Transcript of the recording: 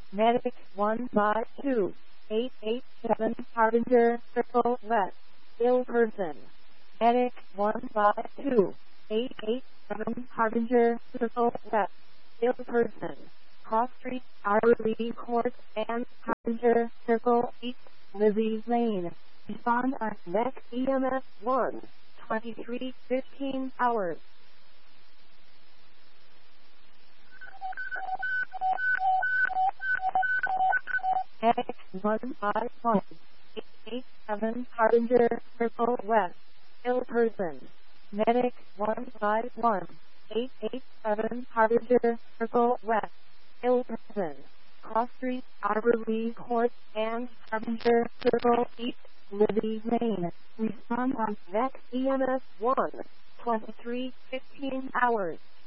Medic 152887 Harbinger Circle West. Ill person. Medic 152887 Harbinger Circle West. Ill person. Cross Street, Arboree Court, and Harbinger Circle East, Lizzie Lane. Respond on NEC EMS 1, 23:15 hours. Medic 151887 Harbinger Circle West. Ill person. Medic 151887 Harbinger Circle West. Ill person. Cross Street, Arboree Court, and Harbinger Circle East, Libby Lane. Respond on NEC EMS 1, 23:15 hours.